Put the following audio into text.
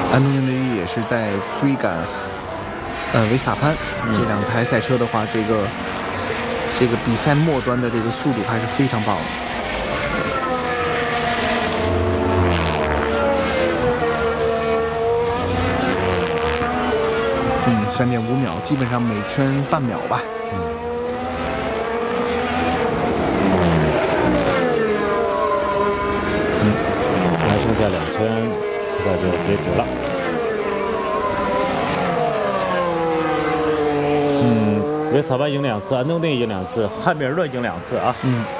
安东尼也是在追赶维斯塔潘，这两台赛车的话，这个比赛末端的这个速度还是非常棒的。3.5秒，基本上每圈半秒吧。 还剩下2圈，这个就截止了。维斯塔潘赢2次，安东尼赢2次，汉密尔顿赢2次啊。